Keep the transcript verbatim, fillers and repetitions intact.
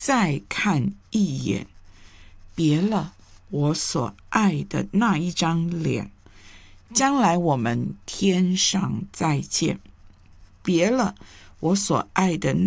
再看一眼，别了我所爱的那一张脸，将来我们天上再见。别了我所爱的